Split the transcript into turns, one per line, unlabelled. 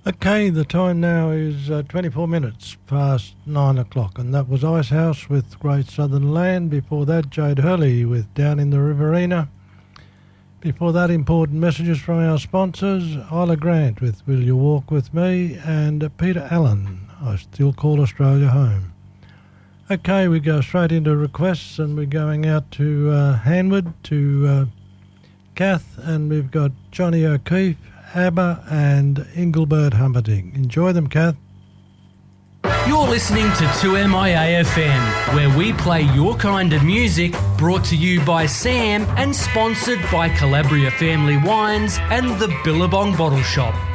Okay, the time now is 24 minutes past 9 o'clock, and that was Icehouse with Great Southern Land. Before that, Jade Hurley with Down in the Riverina. Before that, important messages from our sponsors, Isla Grant with Will You Walk With Me, and Peter Allen, I Still Call Australia Home. Okay, we go straight into requests, and we're going out to Hanwood, to Kath, and we've got Johnny O'Keefe, ABBA and Engelbert Humperdinck. Enjoy them, Kath.
You're listening to 2MIA-FM, where we play your kind of music, brought to you by Sam and sponsored by Calabria Family Wines and the Billabong Bottle Shop.